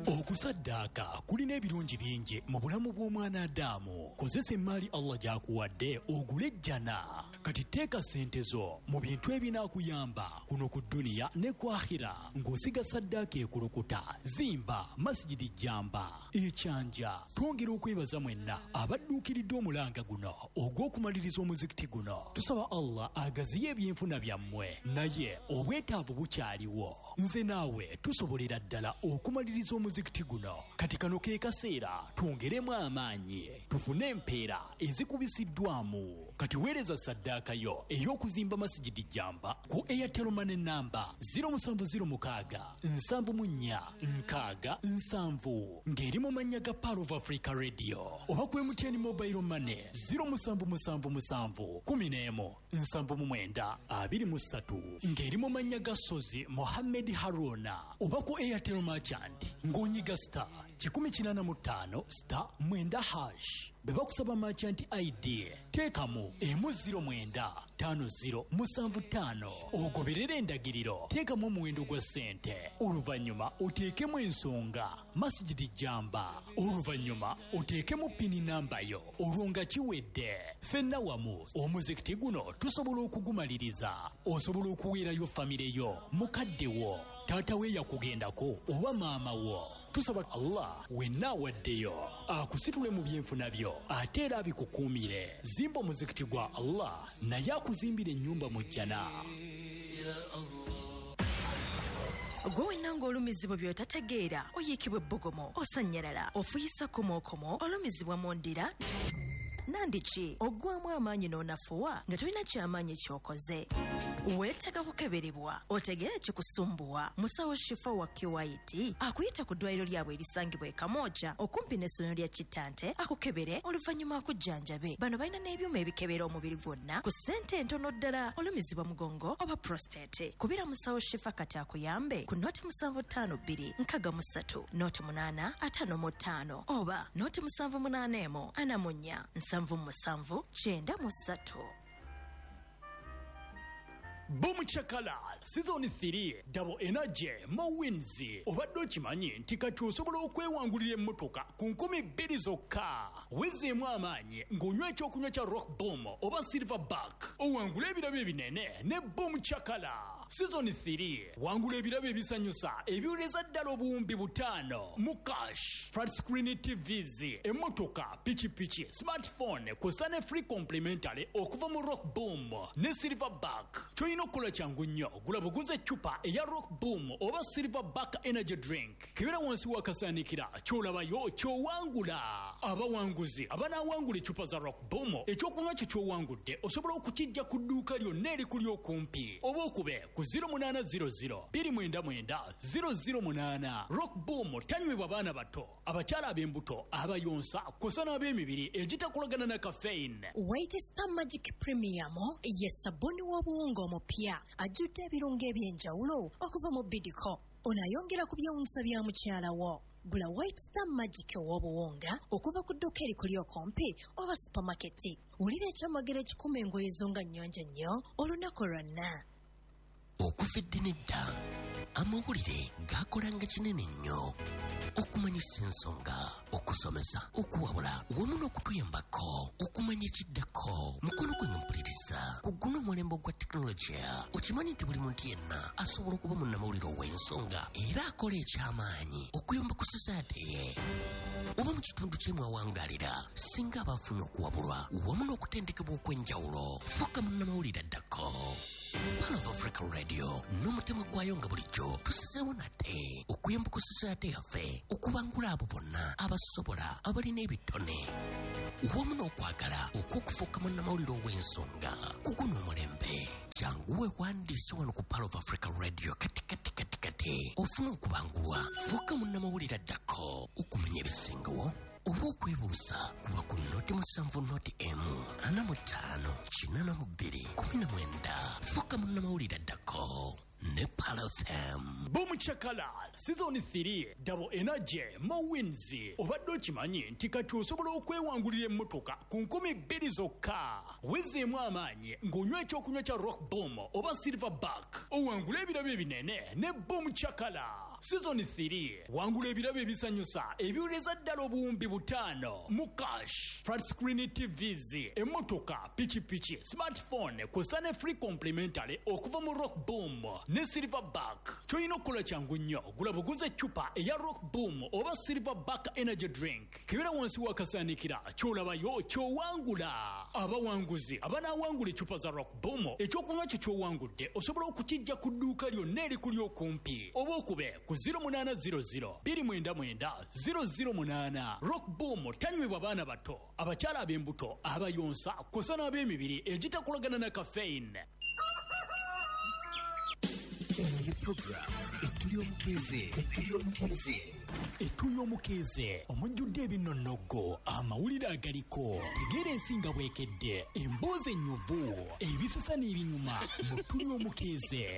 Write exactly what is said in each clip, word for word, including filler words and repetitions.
Okusaddaaka kulina ebirungi bingi mu bulamu bw'omwana Adamu. Kozesa emmaali Allah gy'akuwadde ogule ejjana. Kati teeka ssente zo mu bintu ebinaakuyamba kuno ku dduniya ne ku akhira ng'osiga saddaaka ekulukuta. Zimba masjidi jjamba ekyanja. Twongera okwebaza mwenna abadduukiridde omulanga guno ogw'okumaliriza omuzikiti guno. Tusaba Allah agaziye ebyenfuna byammwe, naye obwetaavu bukyaliwo. Nze naawe tusobolera ddala okumaliriza omuzikiti guno. Kati kano ke kaseera twongeremu amaanyi tufune empeera ezikubisiddwamu. Kati weereza saddaaka yo ey'okuzimba masjidi jjamba ku Airtel Money namba zero seven zero six seven nine nkaaga nsanvu ng'eri mu mannya ga Power of Africa Radio, oba ku M T N Mobile Money zero seven seven seven one zero one seven nine two two three ng'eri mu mannya ga Sozi Mohammed Haruna, oba ku Airtel Merchant ng'onyiga star kikumi kinana mu ttaano star mwenda hash. Beba kusaba merchant I D teekamu emu zero mwenda tano zero musanvu ttaano ogoberera endagiriro. Teekamu omuwendo gwa ssente, oluvannyuma oteekemu ensonga masjidi jjamba, oluvannyuma oteekemu pini namba yo. Olwo nga kiwedde, ffenna wamu omuzikiti guno tusobola okugumaliriza. Osobola okuweerayo famire yo, mukadde wo, taata we yakugendako oba maama wo. Tusaba Allah wenna awaddeyo akusitule mu byenfuna byo ate era abikukuumire. Zimba omuzikiti gwa Allah naye akuzimbira ennyumba mu jjana. Gwe wenna ng'olumizibwa by'otategeera oyiikibwa ebbugumu, osanyalala, ofuyisa komookomo, olumizibwa mu ndira nandiki oggwamu amaanyi n'onafuwa nga tolina kyamaanyi ky'okoze. Weetaaga kukeberebwa otegeere kikusumbuwa. Musawo Shifa wa Kiwaiti akuyita ku ddwaliro lyabwe erisangibwa e Kamooja okumpi n'essomero lya Kittante akukebere oluvannyuma akujjanjabe. Bano balina n'ebyuma ebikebera omubiri gwonna ku ssente entono ddala. Olumizibwa mugongo oba prostate, kubira Musawo Shifa kati akuyambe ku noti musanvu ttaano bbiri nkaaga mu ssatu noti munaana ataano mu ttaano oba noti musanvu munaana emu ana mu nnya nsanvu musanvu kyenda mu ssatu. Boom Chakalal Season three Double Energy Mo Wins. Obadde okimanyi nti kati osobola okwewangulira emmotoka ku nkumi bbiri zokka. Wezeemu amaanyi ng'onywa ekyokunywa kya Rock Boom oba Silverback. Owangula ebirabo ebinene ne Boom Chakala. Season three wangula ebirabo ebisanyusa ebiwuleza ddala obuwumbi butaano mu cash. Flat screen T Vs, emmotoka, pikipiki, smartphone kw'ossa ne free complimentary okuva mu Rock Boom ne Silverback. Inokola kyangu nnyo, gula buguze eccupa eya Rock Boom oba Silverback Energy Drink. Kibera wansi wakasaanikira ky'olabayo ky'owangula. Abawanguzi abanaawangula eccupa za Rock Boom ekyokunywa kyo ky'owangudde osobola okukijja ku dduuka lyonna erikuli okumpi oba okube ku zero eight zero zero two nine nine zero zero eight. Rock Boom tanywebwa baana bato, abakyala ab'embuto, abayonsa kw'ossa n'ab'emibiri egitakolagana na caffeine. White Star Magic Premium ye sabuni w'obuwunga pia ajudde ebirungo ebyenjawulo okuva mu bidiko. Onayongera ku byewunsa bya mukyala wo. Gula White Star Magic ow'obuwunga okuva ku dduuka erikuli okumpi oba supamaketi. Wulira ekyamagero ekikuma engoye zo nga nnyonjo nnyo olunaku lwonna. Okuva eddene dda amawulire gaakolanga kinene nnyo okumanyisa ensonga, okusomesa, okuwabula wamu n'okutuyambako okumanya ekiddako. Mukono gwe mpuliriza ku guno omulembe gwa tekinologiya. Okimanyi nti buli muntu yenna asobola okuba munnamawulire ow'ensonga era akola ekyamaanyi okuyamba ku society ye oba mu kitundu kye mwawangaalira singa abafunye okuwabulwa wamu n'okutendekebwa okw'enjawulo. Fuuka munnamawulire addako. Power of Africa Radio n'omutima gwayo nga bulijjo tusizeewo nate okuyamba ku society yaffe okubangula abo bonna abasobola abalina ebitone wamu n'okwagala okw'okufuuka munnamawulire ow'ensonga ku guno omulembe. Janguwe wandiise wano ku Power of Africa Radio kati kati kati kati ofuna okubangulwa. Fuuka munnamawulire addako okumanya ebisingawo oba okwebuuza kuba ku noti musanvu noti emu ana mu ttaano kinana mu bbiri kumi na mwenda. Fuuka munnamawulire addako ne Pal F M. Boom Chakalal Season three Double Energy Mo Wins. Obadde okimanyi nti kati osobola okwewangulira emmotoka ku nkumi bbiri zokka. Wezeemu amaanyi ng'onywa ekyokunywa kya Rock Boom oba Silverback. Owangula ebirabo ebinene ne Boom Chakala. season three wangula ebirabo ebisanyusa ebiwuleza ddala obuwumbi butaano mu cash flat screen tvs emmotoka pikipiki smartphone kusa ne free complimentary okuva mu rock boom ne silverback kyolina okukola kyangu nnyo gula buguze eccupa eya rock boom oba silverback energy drink kibera wansi wakasaanikira kyolabayo kyowangula abawanguzi abanaawangula eccupa za rock boom ekyokunywa kyo kyowangudde osobola okukijja ku dduuka lyonna erikuli okumpi oba okube ku zero eight zero zero two nine nine zero zero eight rock boom tanywebwa baana bato abakyala ab'embuto abayonsa kusa n'ab'emibiri egitakolagana na caffeine. Eno program etuli omukeze etuli omukeze etuli omukeze omujjudde ebinonnogo amawulire agaliko egera ensinga bwekedde emboozi ennyuvu ebisasa n'ebinyuma mu tuli omukeze.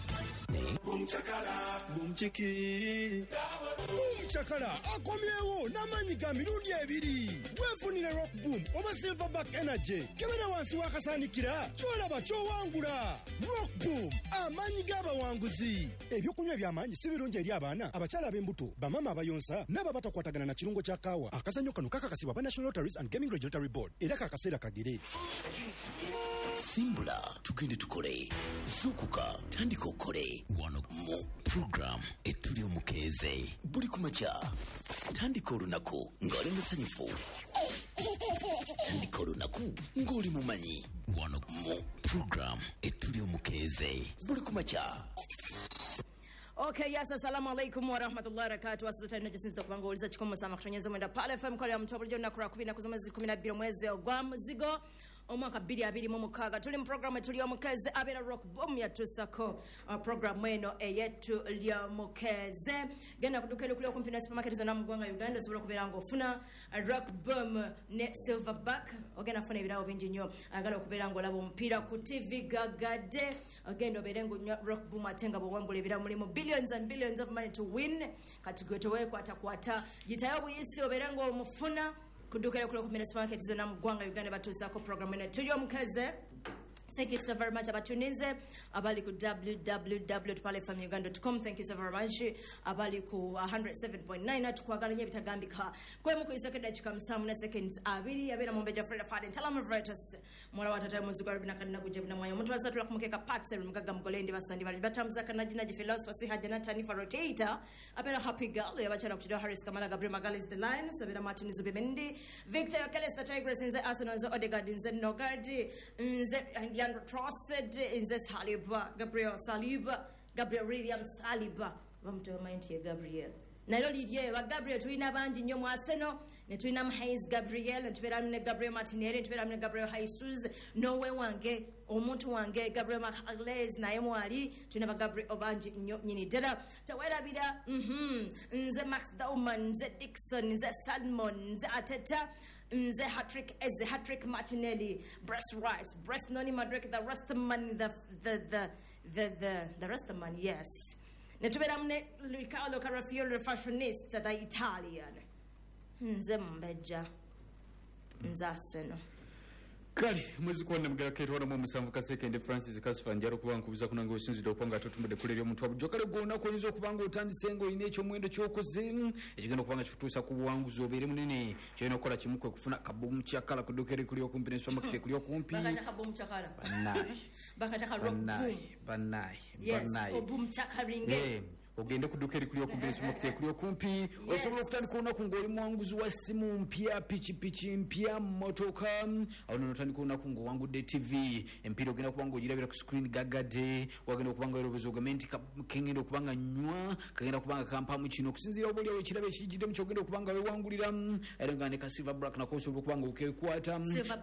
Bumchakala, bumchiki. Bumchakala akomyewo n'amaanyi ga mirundi ebiri. Weefunire rock boom oba silverback energy. Kebera wansi wakasaanikira kyolaba kyowangula. Rock boom amaanyi g'abawanguzi. Ebyokunywa eby'amaanyi si birungi eri abaana abakyala ab'embuto bamama abayonsa n'abo batakwatagana na kirungo kya kaawa. Akazannyo kano kakakasibwa ba National Lotteries and Gaming Regulatory Board era kakaseera kagere. Simbula tugende tukole zukuka tandika okole wano mu program etuli omukeze buli kumakya tandika olunaku ng'oli musanyufu tandika olunaku ng'oli mumanyi wano mu program etuli omukeze buli kumakya. Okay, yes, assalamu alaikum wa rahmatullahi wa barakatuh. Asante sana jinsi tukupanga uliza chikomo sana kushonyeza mwenda pale F M kwa ya mtobo jona kura kubina kuzomezi kumi na mbili mwezi ogwa muzigo omwaka bbiri abiri mu mukaga tuli mu program tuli omukeze abera rock boom ya tusako uh, program eno eyetu lya mukeze genda kudukele kule okumpi na supermarket zona mu gwanga Uganda sobola kubeera ng'ofuna uh, rock boom ne silverback ogenda funa ebirawo bingi nnyo agala okubeera ng'olaba omupiira ku T V gagade ogenda obeere ng'onywa rock boom atenga bwewambula ebirawo mulimu billions and billions of money to win kati gwe toweekwata kwata gitayo buyisi obeere ng'omufuna kudukele kule okumpi na supermarket zona mu gwanga Uganda batuusako program eno tuli omukeze. Thank you so very much abatuninze abali ku w w w dot pale f m uganda dot com. Thank you so very much abali ku one oh seven point nine tukwagala nnyo bitagambika kwemu ku iseke dakika musanvu ne seconds abiri abera mu mbeja Freda Fadden Talama Veritas mwana wa tata muzigo arabina kadina kuje bina mwayo muntu wasatu lakumukeka Paxel mugaga mugolendi basandi bali batamza kanaji naji philosophy hajana tanifa rotator abera happy girl yabachara kuchida Harris Kamala Gabriel Magalis the Lions abera Martin Zubimendi Victor Yokeles the Tigers inze Arsenal inze Odegaard inze Nogard inze Leandro Trossard inze Saliba Gabriel Saliba Gabriel Williams Saliba bamto mind ye Gabriel Nailo lidye wa Gabriel tulina bangi nnyo mu Arsenal ne tulina mu Hayes Gabriel ne tubera ne Gabriel Martinelli ne tubera ne Gabriel Jesus nowe wange omuntu wange Gabriel Magalhaes naye mwali tulina ba Gabriel obangi nnyo nyini ddala tawerabira mhm nze Max Dauman nze Dixon nze Salmon nze Ateta nze Hatrick Eze Hatrick Martinelli Breast Rice Breast Noni Madrid the Rastaman the the the the the, the Rastaman yes netubera mne Riccardo Carafiore fashionista da Italian nze mbeja nze Arsenal kali mwezi kuona mgera keto wana mu musanvu kaseke Francis Kasfa njaro kubanga kubiza kunanga osinzidde okubanga totumudde kulera omuntu abujokale gona ko nzo kubanga otandisengo ine ekyo mwendo kyokoze ekigenda kubanga kituusa ku buwanguzi obeere munene kyena okola kimukwe kufuna kabomu kyakala kudokere kuli okumpi ne supermarket kuli okumpi bakata kabomu kyakala banayi bakata ka rock boom banayi yes banayi obum kyakaringe eh ogende kudukeri kuli okumpi ne supermarket kuli okumpi osobola okutandika olunaku ng'oli muwanguzi wa simu mpya pikipiki mpya motoka awo nono otandika olunaku ng'owangudde T V empiira ogenda kubanga ogirabira ku screen gagade wagenda okubanga olowooza ogamenti kengenda okubanga nywa kagenda kubanga kampamu kino okusinziira obuli awo ekirabo ekijiddemu kyogenda okubanga weewangulira era nga ne ka silverback nako osobola okubanga okekwata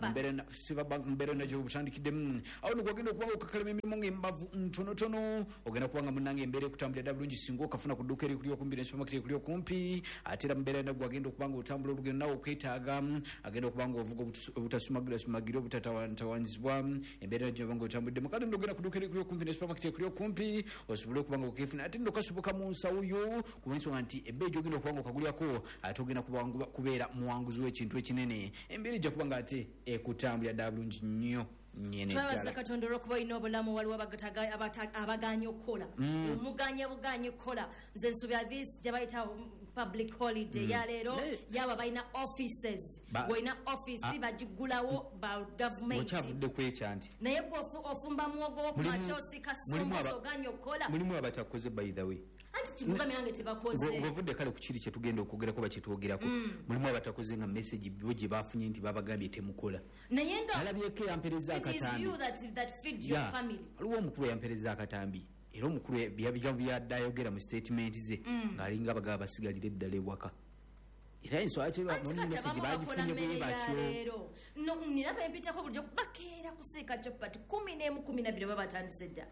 mbeera nagyo butandikiddemu awo nogwagenda okubanga okakalema emirimu ng'embavu ntonotono ogenda kubanga munnange embeera ekutambulira bulungi singo okafuna kudduka eri kuli okumpi ne supermarket kuli okumpi ate era mbeera nagwe agenda okubanga otambula olugendo nawe okwetaaga agenda okubanga ovuga obutasumagirwa sumagirwa obutatawaanyizibwa embeera nagyo obanga otambuliddemu kale nogenda kudduka eri kuli okumpi ne supermarket kuli okumpi osobole okubanga okefuna ate nokasoboka mu nsawo yo kubensonga nti ebbeejo ogenda okubanga okagulyako ate ogenda kubeera muwanguzi w'ekintu ekinene embeera ejja kubanga ate ekutambulira ddala bulungi nnyo nyene twabaza jala Katonda olw'okuba olina obulamu waliwo abaganya okukola omuganya buganya okukola nze nsubira this gye bayita public holiday yaleero yaba balina offices walina office bagigulawo ba government okyavudde ku ekyo nti naye gwe ofumba muwogo wo ku makya osika sombosa oganya okukola mulimu abatakoze by the way anti kivuga mirange tebakoze bwevudde kale ku kiri kye tugenda okwogerako bakitwogerako mulimu abatakoze nga message bo gye bafunye nti babagambye temukola naye nga alabyeko yampereza akatambi waliwo omukulu yampereza akatambi era omukulu byaddayogera mu statement ze ng'alinga abagaba basigalira eddala ewaka era enswala kyebamonimesagi bagifunye bwe batyo niraba empitako bulijjo bakeera kusiika kyopati kumi n'emu kumi nabiri baba batandise dda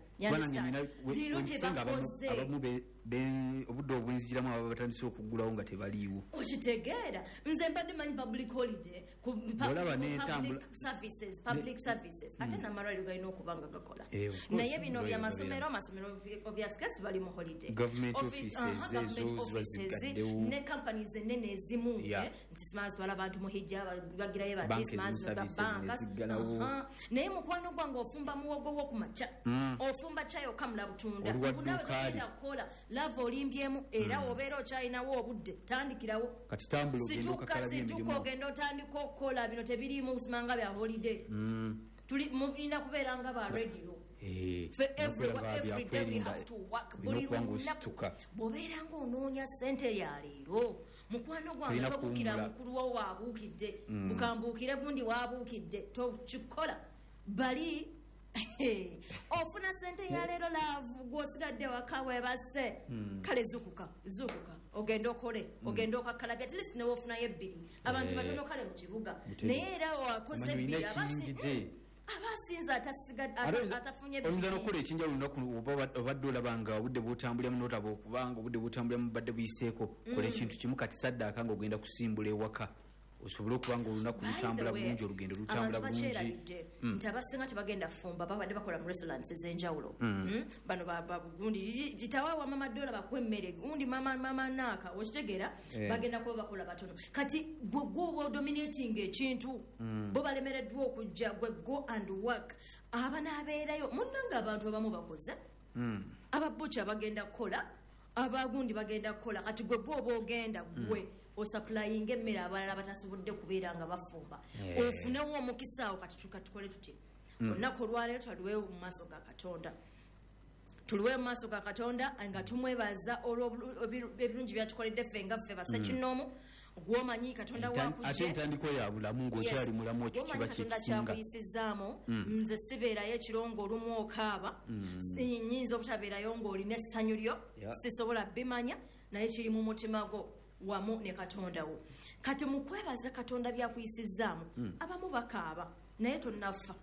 abamu obudde obwenziramu aba batandise okuggulawo nga tebaliiwo okitegeera nze mbadde manyi public holiday public services ate n'amalwaliro galina okuba nga gakola naye bino byamasomero amasomero byasikasi bali mu holiday ne companies ennene ezimu nti simanzi twala abantu muhijja bagirayo bati simanzi banka naye mukwano gwange ofumba muwogo wo ku makya ofumba chayi okamula butunda bunabagenda kukola lava olimbyemu era obeera okyalinawo obudde tandikirawo situka ogenda otandika okukola bino tebirimu simanga bya holiday mulina kubeera nga ba radio bw'obeera ng'onoonya ssente ya leero mukwano gwange tobuukira mukulu wo waabuukidde mukambuukire gundi waabuukidde tokikola bali ofuna ssente ya leero laavu gw'osigadde waka weebase kale zukuka zukuka ogenda okole ogenda okakalabya at least newofunayo ebbiri abantu batono kale mu kibuga naye era wakoze ebbiri abasi abasinza atafunye oyinza n'okukola ekinjawulo lunaku obadde olabanga obudde bwotambuliramu n'otaba okubanga obudde bwotambuliramu badde buyiseeko kola ekintu kimu kati saddaaka nga ogenda kusimbula ewaka osobole okuba nga olunaku lutambula bulungi olugendo lutambula bulungi nti abasinga tebagenda fumba babadde bakola mu restaurants ez'enjawulo bano gundi gitawa wa mama dola bakuwa emmere gundi mama mama naaka okitegeera bagenda kuba bakola batono kati gwe gwoba odominating ekintu bo balemereddwa okujja gwe go and work abanaabeerayo munnanga abantu abamu bakoze ababucha bagenda kukola abagundi bagenda kukola kati gwe gwoba ogenda gwe osaplayinga emmere abalala batasobodde kubeera nga bafumba ofunewo omukisa awo kati tukatukole tuti olunaku olwaleero taliwewo mu maaso ga katonda tuliwe mu maaso ga katonda nga tumwebaza olw'ebirungi byatukoledde ffe nga ffe basekinoomu gwomanyi katonda wakujje entandiko ya bulamu ng'okyali mulamu ekyo kiba kyekisinga kyakuyisizaamu nze sibeerayo ekirongo olumu okaaba nyinza obutabeerayo ng'olina essanyu lyo sisobola bimanya naye kiri mu mutima gwo wamu ne katonda wo kati mu kwebaza katonda byakuyisizaamu abamu bakaaba naye tonnafa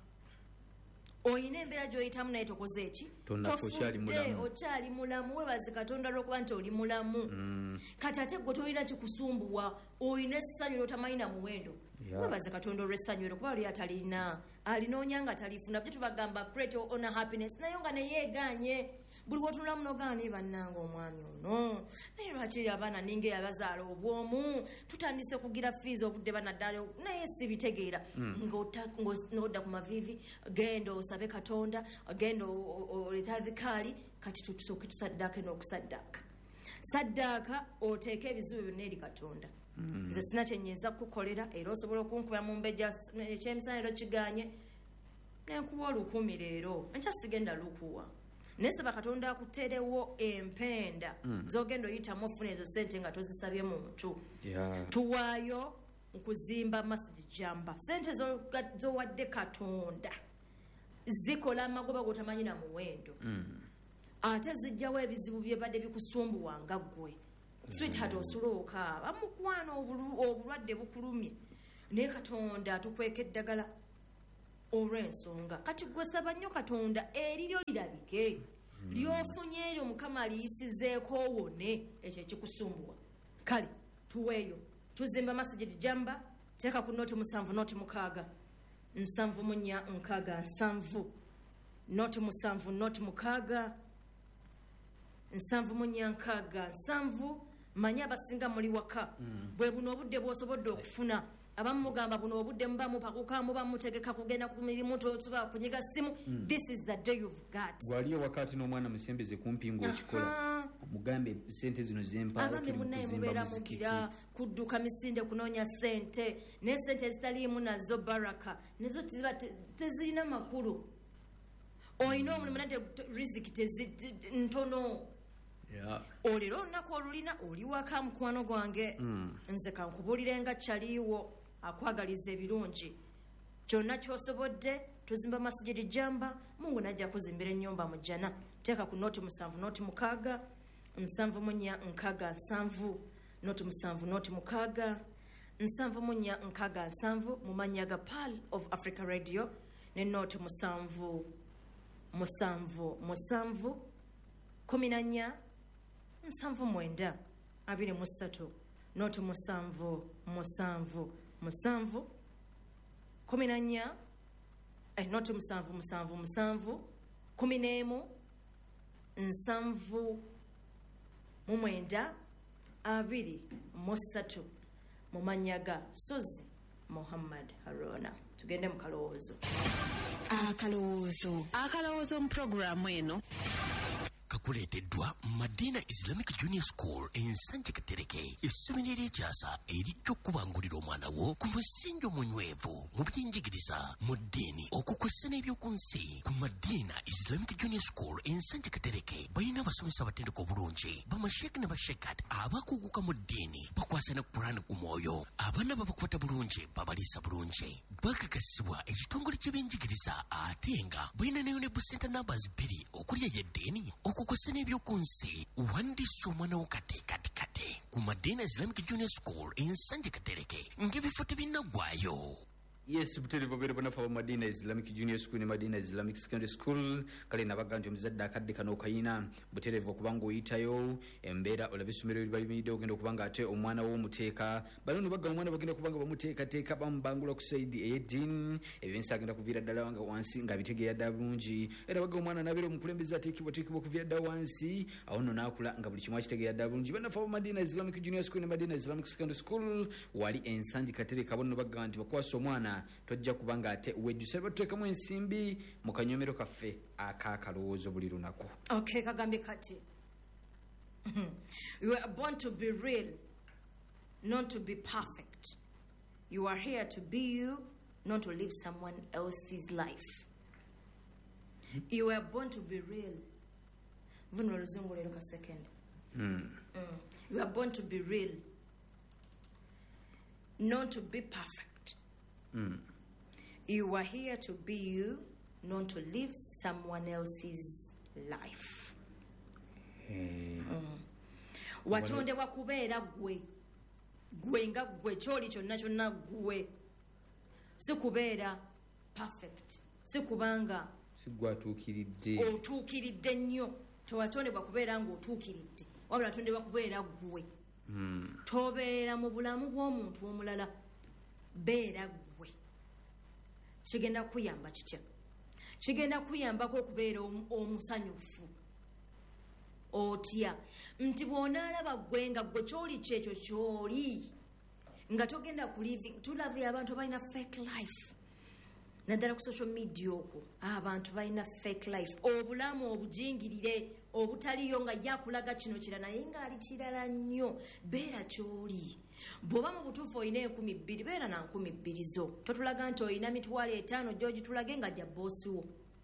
oyina embeera gy'oyitamu naye tokoze eki tofudde okyali mulamu webaze katonda lw'okuba nti oli mulamu kati ate gwe tolina kikusumbuwa oyina essanyu lyotamanyi na muwendo webaze katonda olw'essanyu ero kuba oli atalina alinoonya nga talifuna bye tubagamba create on happiness naye nga neyeeganye buli wotunula muno gaana bannanga omwami ono naye lwakiri abaana ninga yabazaala obwomu tutandise okugira fees obudde banaddala naye sibitegeera ng'odda ku maviivi genda osabe katonda genda oleta zikaali kati tutusooke tusaddaake n'okusaddaaka saddaaka oteeka ebizibu byonna eri katonda nze sina kyenyinza kukolera era osobola okunkuba mu mbejja ekyemisana leero kiganye nenkuwa olukumi leero enkyasigenda lukuwa nesaba katonda akuterewo empenda zogenda oyitamu ofuna ezo sente nga tozisabye muntu tuwaayo nkuzimba masjid jamba sente zowadde katonda zikola amagoba gotamanyi na muwendo ate zijjawo ebizibu byebadde bikusumbuwanga ggwe sweetheart osulooka bamukwana obulwadde bukulumye naye katonda tukweka eddagala olw'ensonga kati gwe saba nnyo katonda eriryo lirabike lyofunye eryo mukama liyisizeeko wone ekyo ekikusumbuwa kale tuweeyo tuzimba masjid jamba teeka ku noti musanvu noti mukaaga nsanvu munya nkaaga nsanvu noti musanvu noti mukaaga nsanvu munya nkaaga nsanvu manya abasinga muli waka bwe buno obudde bw'osobodde okufuna abamu mugamba buno obudde muba mupakuka muba mutegeka kugenda ku mirimu totuba kunyiga simu. mm. This is the day you've got. Waliyo wakati n'omwana musembeze kumpi ng'okikola mugambe sente zino zempa abambi munaye mubeera mugira kudduka misinde kunoonya sente naye sente ezitaliimu nazo baraka nezo tiziba tezirina makulu. Olina omulimu nate riziki ntono. Yeah. Olero olunaku olulina oli waka mukwano gwange. mm. Nze kankubuulire nga kyaliiwo akwagaliza ebirungi kyonna kyosobodde. Tuzimba masjidi Jamba, Mungu najja kuzimbira ennyumba mu Jana. Teeka ku noti musanvu noti mukaaga nsanvu munya nkaaga nsanvu noti musanvu noti mukaaga nsanvu munya nkaaga nsanvu mu mannya ga Pearl of Africa Radio ne noti musanvu musanvu musanvu kumi na nnya nsanvu mwenda abiri mu ssatu noti musanvu musanvu musanvu kumi na nnya eh, noti musanvu musanvu musanvu kumi n'emu nsanvu mu mwenda abiri mu ssatu mu mannya ga Suzi Muhammad Haruna. Tugende mu kalowoozo. Akalowoozo akalowoozo mu programu eno kakuleeteddwa Madina Islamic Junior School ensanje Katereke essomero ery'ekyasa erijja okubangulira omwana wo ku musingi omunywevu mu by'enjigiriza mu ddiini okukwessa n'ebyoku nsi. Ku Madina Islamic Junior School ensanje Katereke balina abasomesa abatendeka obulungi bamasheeki ne bashekat abakuguka mu ddiini bakwasa ne Qur'an ku mwoyo. Abaana babakwata bulungi babaliisa bulungi bakakasibwa ekitongole ky'ebyenjigiriza ate nga balina ne Unable Center numbers bbiri okuli ey'eddiini okukwasa n'ebyoku nsi. Wandiisa omwana wo kate kate kate ku Madina Islamic Junior School ensanje Katereke ng'ebifo tebinnagwayo. Yes, buterevo bere bona fa Madina Islamic Junior School ne Madina Islamic Secondary School kale nabaganjo omuzadde akadde kano kayina buterevo kubanga oyitayo embeera olabisomero bali mido ogenda kubanga ate omwana wo muteeka balono bagga omwana bagenda kubanga bamuteeka teeka bambangula ku side eighteen ebensa agenda kuvira ddala wanga wansi nga bitegeya dabungi era bagga omwana nabero omukulembeza ateekibwa teekibwa kuvira ddala wansi awo no nakula nga buli kimu akitegeya dabungi bana fa Madina Islamic Junior School ne Madina Islamic Secondary School wali ensanji Katereke abono bagga nti bakwasa omwana tojja kubanga ate wejjuse batekamu ensimbi mu kanyomero kaffe akakalowoozo buli lunaku. Okay, kagambe kati. You are born to be real, not to be perfect. You are here to be you, not to live someone else's life. You were born to be real. Vuno luzungu lero ka second. Mm. Mm. You are born to be real, not to be perfect. Mm. You are here to be you, not to live someone else's life. Hey. Mm. Watondebwa kubeera gwe gwe nga gwe kyoli kyonna kyonna gwe si kubeera perfect si kubanga sigwatuukiridde otuukiridde nnyo tewatondebwa kubeera ng'otuukiridde wabula atondebwa kubeera gwe. mm. Tobeera mu bulamu bw'omuntu omulala beera gwe. Kigenda kuyamba kitya? Kigenda kuyambako okubeera omusanyufu otya nti bw'onaalaba gwe nga gwe kyoli kyekyo kyoli nga togenda ku living. Tulabye abantu balina fake life naddala ku social media okwo abantu balina fake life obulamu obujingirire obutaliyo nga yakulaga kino kirala naye ngaali kirala nnyo. Beera kyoli. Bw'oba mu butuufu olina enkumi bbiri beera na nkumi bbiri zo. Totulaga nti olina mitwalo etaano gy'ogitulage nga gya boosi wo.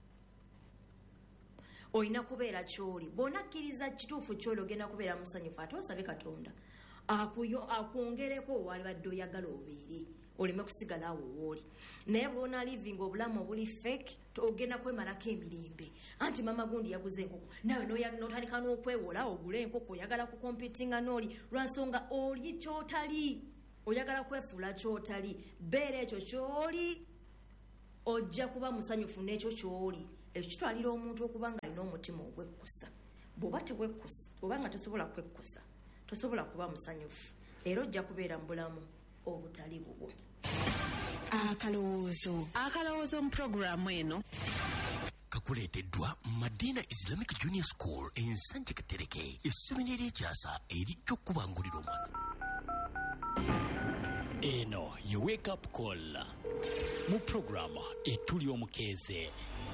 Olina kubeera kyoli. Bw'onakkiriza kituufu kyoli ogenda kubeera musanyufu ate osabe Katonda akwongereko owalibadde oyagala obeere oleme kusigala awo wooli. Naye bw'ona living obulamu obuli fake ogenda kwemalako emirembe anti mama gundi yaguze enkoko nawe n'otandika n'okwewola ogule enkoko oyagala kukompitinga n'oli lwansonga oli kyotali oyagala kwefuula kyotali. Beera ekyo kyoli ojja kuba musanyufu n'ekyo kyoli. Ekyo kitwalira omuntu okuba nga alina omutima ogwekkusa. Bw'oba tewekkusa oba nga tosobola kwekkusa tosobola kuba musanyufu era ojja kubeera mu bulamu obutali bubwo. Akalowoozo akalowoozo mu programu eno kakuleeteddwa Madina Islamic Junior School ensanje Katereke essomero ery'ekyasa erijja okubangulira omwana. Eno ye wake up call mu programu etuli omukeeze.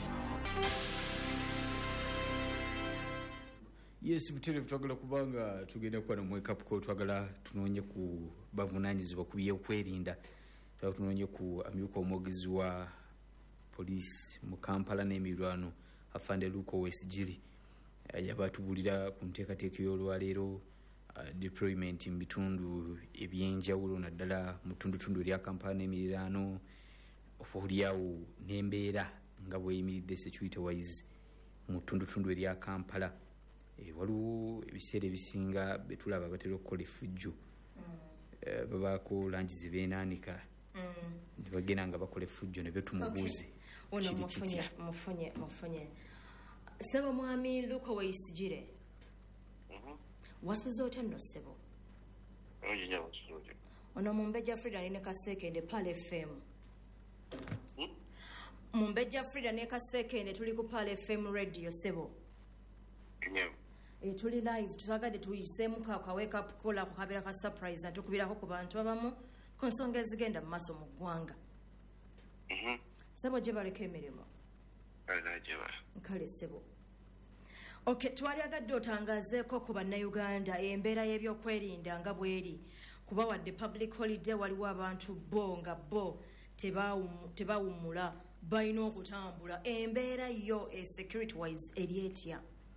Yes, buterevu twagala kubanga tugenda kuba na wake up call, twagala tunoonye ku bavunaanyizibwa ku byokwerinda, twagala tunoonye ku amyuka omwogezi wa poliisi mu Kampala n'emirwano afande Luko Wesijiri yabatubulira ku nteekateeka y'olwaleero deployment mu bitundu ebyenjawulo naddala mu tundutundu erya Kampala n'emiriraano ofuulyawo n'embeera nga bweyimiridde security wise mu tundutundu erya Kampala. E, waliwo ebiseera ebisinga betulaba batera okukola effujjo mm. babaako langi zibeenaanika mm. bagenda nga bakola effujjo nebyo tumubuuze kiri kitya. mufunye mufunye Sebo mwami Luko Wesijire mhm wasuze otya nno Sebo? Oje nyawo suze ono Mumbejja Frida ne Kasekende Pal F M. hmm? Mumbejja Frida ne Kasekende tuli ku Pal F M radio Sebo. Nyawo E, tuli live tutagadde tuyiseemu ka wake up call ako kabeera ka surprise na tukubirako ku bantu abamu ku nsonga ezigenda mu maaso mu ggwanga. mhm Sebo gye baleka emirimu ala jeba kale Sebo. Okay, twalyagadde otangazeeko ku bannayuganda embeera y'ebyokwerinda nga bweri kuba wadde public holiday waliwo abantu bo nga bo tebawumula balina okutambula embeera yo e security wise eri etya?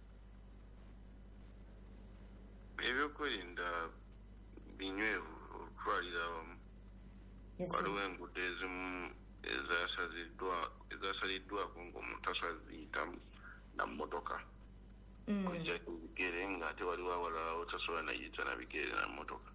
ebyokwerinda binywevu okutwalira awamu. Waliwo enguudo ezimu ezasaliddwa ezasaliddwako ng'omuntu asaziyitamu na mmotoka ojja kubigere ng'ate waliwo awalala otasobola nayita na bigere na mmotoka.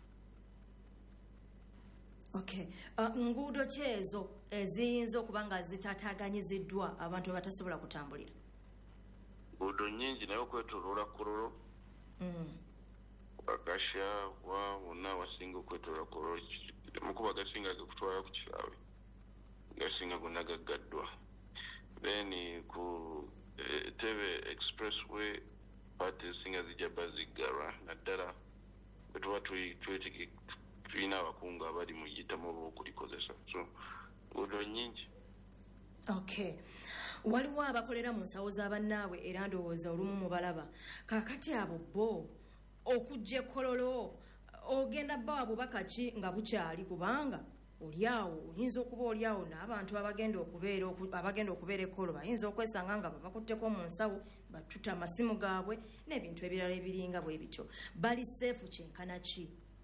Okay, uh, nguudo ki ezo eziyinza okuba nga zitataganyiziddwa abantu abatasobola kutambulira? Nguudo nnyingi naye okwetooloola Kololo mm. Bakasha wa wonna wasinga okwetooloola Kololo mukuba gasinga gekutwala ku kisaawe gasinga gonna gaggaddwa. Then ku eh, Tebe expressway pati ezinga zijja baziggalwa naddala bwe tuba tulina abakungu abali mu yitamu oba okulikozesa, so nguudo nnyingi. Okay, waliwo abakolera mu nsawo z'abannaabwe era ndowooza olumu mubalaba kaakati abo bo okujja Kololo ogenda bbawa bubaka ki nga bukyali kubanga oliawo oyinza okuba oliawo n'abantu abagenda okubeera abagenda okubeera ekkolo bayinza okwesanga nga babakutteko mu nsawo batuta amasimu gaabwe n'ebintu ebirala ebiringa bwe bityo. Bali seefu kyenkana ki?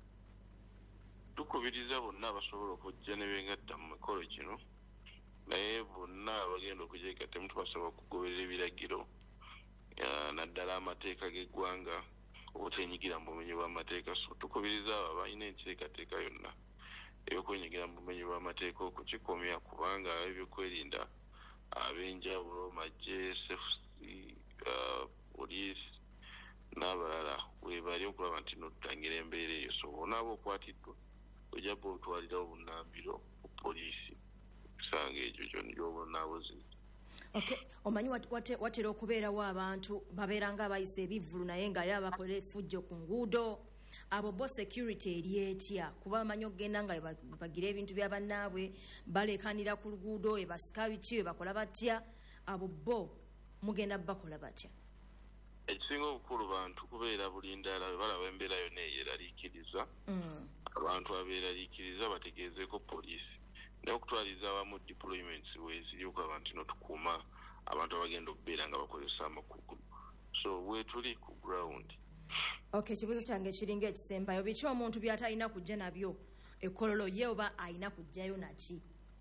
Tukubiriza bonna abasobola okujja ne bengatta mu mikolo gino naye bonna abagenda okujegattemu tubasaba okugoberera ebiragiro naddala amateeka g'eggwanga obutenyigira mu bumenyi bw'amateeka. So tukubiriza abo abalina enteekateeka yonna ebyokwinyigira mu bumenyi bw'amateeka okukikomya kubanga ebyokwerinda ab'enjawulo magye sefusi poliisi n'abalala webali okulaba nti notutangira embeera eyo. So bonaaba okwatiddwa ojja ba otwalirawo obunnambiro ku poliisi kusanga egyo gyonabonaabozi. Okay, omanyi watera okubeerawo abantu babeera nga abayisa ebivvulu naye nga era bakola effujjo ku nguudo. Abo bo security eri etya kuba bamanyi okugenda nga bagira ebintu bya bannaabwe balekanira ku luguudo ebasika biki bakola batya? Abo bo mugenda bakola batya? Ekisinga obukulu bantu kubeera bulindaala bwe balaba embeera yonna eyeraliikiriza abantu abeeraliikiriza bategeezeeko poliisi naye okutwaliza awamu deployments weziriko abantu no tukuuma abantu abagenda okubeera nga bakozesa amakugu. So wetuli ku ground. Okay, kibuzo kyange kiringa ekisembayo biki omuntu byatalina kujja nabyo ekkololo ye oba alina kujjayo naki?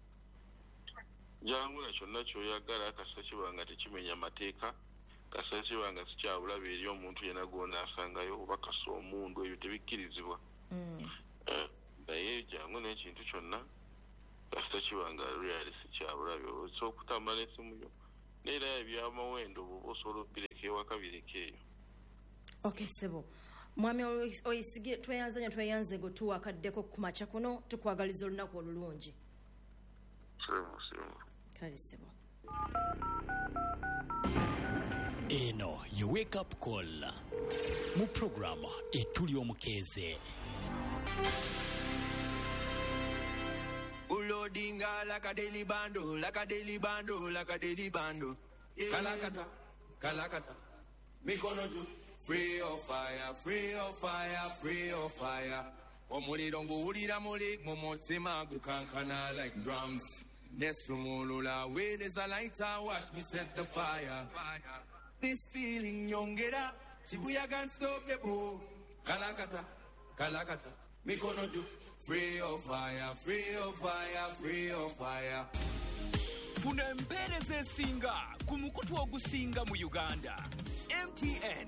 Jangu na kyonna kyoyagala kasita kibanga tekimenya amateeka kasita kibanga sikyabulabe eri omuntu yena gwona asangayo oba kasa omundu ebyo tebikkirizibwa. Naye jangu n'ekintu kyonna kasita kibanga really sikyabulabe so okutambula n'essimu yo neera ebyamawendo bwoba osobola okubireka ewaka bireka eyo. Okay, Sebo. Mwami Oyisigire tweyanze nnyo tweyanze go tuwakaddeko ku makya kuno tukwagaliza olunaku olulungi. Sebo sebo. Kale Sebo. Eno ye wake up call mu programu etuli omukeeze. Singa like a daily bando, like a daily bando, like a daily bando. Yeah. Kalakata, Kalakata. Mikonoju. Free of fire, free of fire, free of fire. Omuli dongo ulira muli momotima gukankana like drums. Nesumulula way there's a lighter, watch me set the fire. This feeling young get up, Shibuya can't stop the bow. Kalakata, Kalakata, Mikonoju. Free of fire, free of fire, free of fire. Kuna mpereze singa, kumukutu ogusinga mu Uganda. M T N.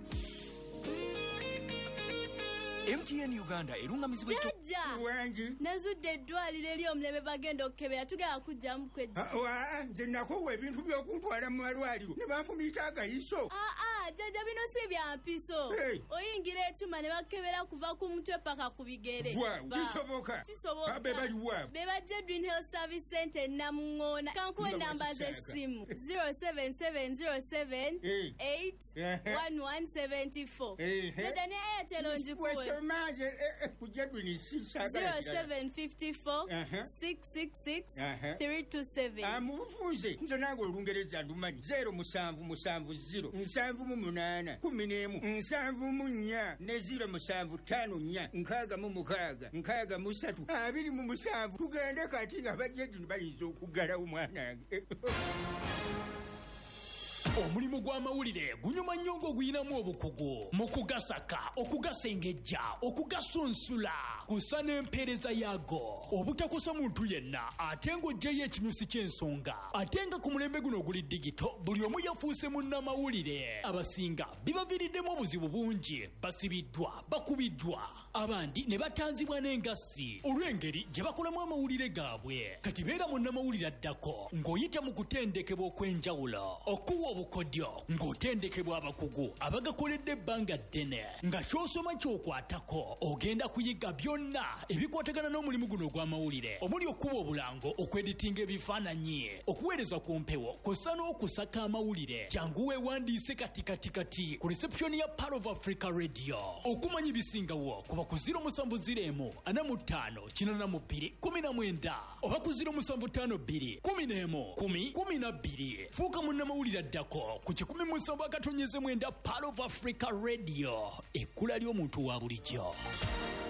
M T N Uganda erunga mizigo ito. Jaja! Wanji? Nazudde eddwaliro eri omulebe bagenda okukebera tugenda kujja mukweji. Wa, nze nakowa ebintu by'okuntwala mu malwaliro ne banfumiita agayiso. Ah ah, jaja bino si bya mpiso. Hey. Oyingira ekyuma ne bakebera kuva ku mutwe paka ku bigere. Wa, kisoboka. Kisoboka. Abe bali wa. Be bajja Green Health Service Center Namungona. Kankuwe namba z'essimu zero seven seven zero seven eight one one seven four. Jaja ne Airtel onjikuwe. Manje kujadwini sisa zero seven five four six six six three two seven. Amufunze nze nange olungereza ndumanyi zero musanvu musanvu zero nsanvu mu munana kumi n'emu nsanvu mu nnya ne zero musanvu ttaano nnya nkaaga mu mukaaga nkaaga mu ssatu abiri mu musanvu tugende kati nga bajjadini bayinza okuggalawo mwanange. Omulimu gw'amawulire gunyuma nnyo ng'oguyinamu obukugu mu kugasaka okugasengejja okugasunsula kusa n'empeereza yaago obutakosa muntu yenna ate ng'oggyeyo ekinyusi ky'ensonga ate nga ku mulembe guno oguli digito buli omu yafuuse munnamawulire abasinga bibaviiriddemu obuzibu bungi basibiddwa bakubiddwa abandi ne batanzibwa n'engassi olw'engeri gye bakolamu amawulire gaabwe kati beera munnamawulire addako ng'oyita mu kutendekebwa okw'enjawulo okuwa obukodyo ng'otendekebwa abakugu abagakoledde ebbanga ddene nga ky'osoma ky'okwatako ogenda kuyiga byonna ebikwatagana n'omulimu guno ogw'amawulire omuli okuba obulango okweditinga ebifaananyi okuweereza ku mpewo kw'ossa n'okusaka amawulire jangu weewandiise kati kati kati ku reception ya Part of Africa Radio okumanya ibisingawo kuba ku zero musanvu ziro emu ana mu ttaano kinaana mu bbiri kumi na mwenda oba ku ziro musanvu ttaano bbiri kumi n'emu kumi kumi na bbiri fuuka munnamawulire addako ku kikumi mu nsanvu akatonyeze mwenda Part of Africa Radio ekkula ly'omuntu wa bulijjo.